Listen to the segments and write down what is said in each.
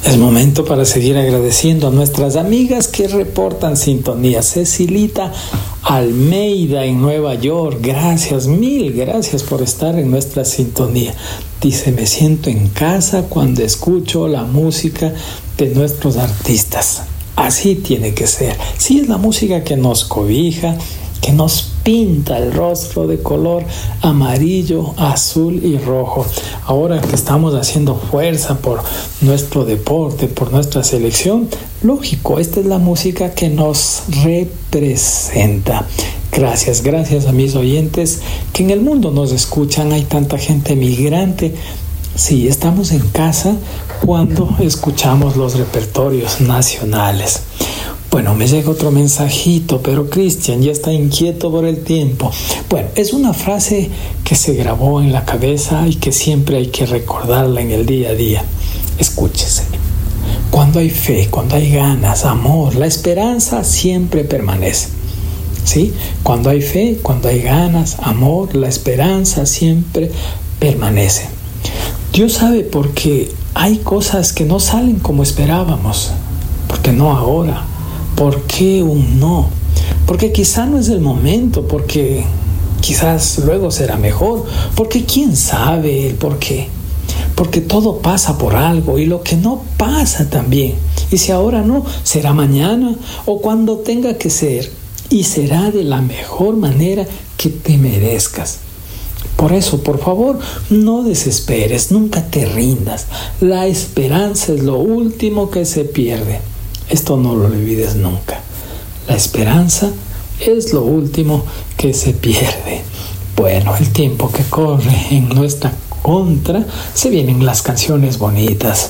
Es momento para seguir agradeciendo a nuestras amigas que reportan sintonía. Cecilita Almeida en Nueva York, gracias, mil gracias por estar en nuestra sintonía. Dice, me siento en casa cuando escucho la música de nuestros artistas. Así tiene que ser. Sí, es la música que nos cobija, que nos pinta el rostro de color amarillo, azul y rojo. Ahora que estamos haciendo fuerza por nuestro deporte, por nuestra selección, lógico, esta es la música que nos representa. Gracias a mis oyentes que en el mundo nos escuchan. Hay tanta gente migrante. Sí, estamos en casa cuando escuchamos los repertorios nacionales. Bueno, me llega otro mensajito, pero Cristian ya está inquieto por el tiempo. Bueno, es una frase que se grabó en la cabeza y que siempre hay que recordarla en el día a día. Escúchese. Cuando hay fe, cuando hay ganas, amor, la esperanza siempre permanece. ¿Sí? Cuando hay fe, cuando hay ganas, amor, la esperanza siempre permanece. Dios sabe por qué hay cosas que no salen como esperábamos. ¿Por qué no ahora? ¿Por qué un no? Porque quizá no es el momento, porque quizás luego será mejor, porque quién sabe el por qué. Porque todo pasa por algo y lo que no pasa también. Y si ahora no, será mañana o cuando tenga que ser. Y será de la mejor manera que te merezcas. Por eso, por favor, no desesperes, nunca te rindas. La esperanza es lo último que se pierde. Esto no lo olvides nunca. La esperanza es lo último que se pierde. Bueno, el tiempo que corre en nuestra contra, se vienen las canciones bonitas.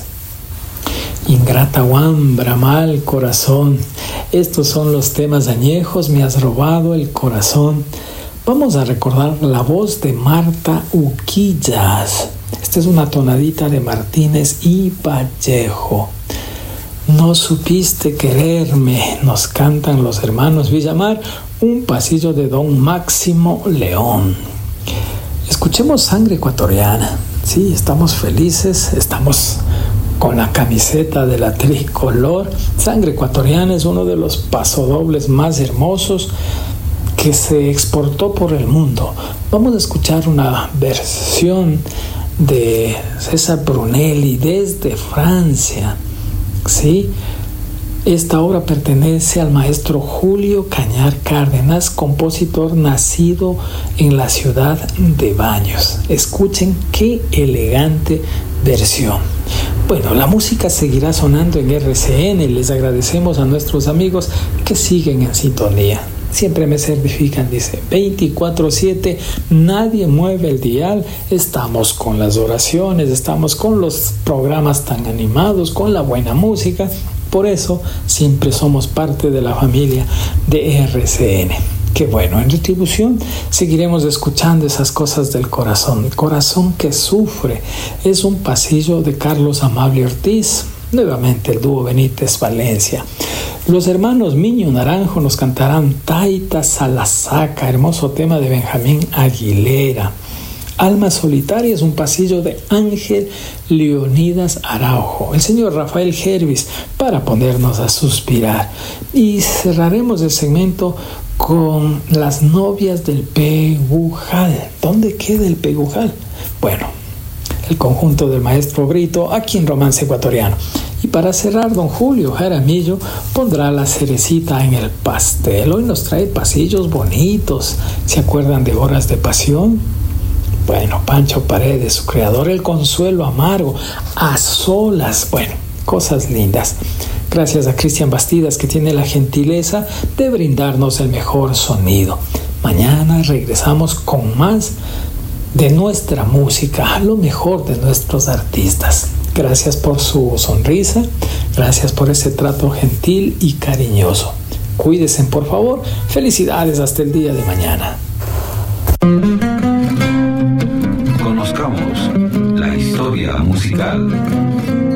Ingrata Wambra, mal corazón. Estos son los temas añejos, me has robado el corazón. Vamos a recordar la voz de Marta Uquillas. Esta es una tonadita de Martínez y Vallejo. No supiste quererme, nos cantan los hermanos Villamar, un pasillo de Don Máximo León. Escuchemos Sangre Ecuatoriana. Sí, estamos felices, estamos con la camiseta de la tricolor. Sangre Ecuatoriana es uno de los pasodobles más hermosos que se exportó por el mundo. Vamos a escuchar una versión de César Brunelli desde Francia. ¿Sí? Esta obra pertenece al maestro Julio Cañar Cárdenas, compositor nacido en la ciudad de Baños. Escuchen qué elegante versión. Bueno, la música seguirá sonando en RCN. Les agradecemos a nuestros amigos que siguen en sintonía. Siempre me certifican, dice 24/7, nadie mueve el dial. Estamos con las oraciones, estamos con los programas tan animados, con la buena música. Por eso siempre somos parte de la familia de RCN. Qué bueno, en retribución seguiremos escuchando esas cosas del corazón. El corazón que sufre es un pasillo de Carlos Amable Ortiz. Nuevamente el dúo Benítez Valencia. Los hermanos Miño Naranjo nos cantarán Taita Salasaca, hermoso tema de Benjamín Aguilera. Alma Solitaria es un pasillo de Ángel Leonidas Araujo. El señor Rafael Gervis, para ponernos a suspirar. Y cerraremos el segmento con Las novias del Pegujal. ¿Dónde queda el Pegujal? Bueno, el conjunto del maestro Brito, aquí en Romance Ecuatoriano. Y para cerrar, don Julio Jaramillo pondrá la cerecita en el pastel. Hoy nos trae pasillos bonitos. ¿Se acuerdan de Horas de Pasión? Bueno, Pancho Paredes, su creador, El Consuelo Amargo, A Solas. Bueno, cosas lindas. Gracias a Cristian Bastidas, que tiene la gentileza de brindarnos el mejor sonido. Mañana regresamos con más de nuestra música, lo mejor de nuestros artistas. Gracias por su sonrisa, gracias por ese trato gentil y cariñoso. Cuídense, por favor. Felicidades hasta el día de mañana. Conozcamos la historia musical.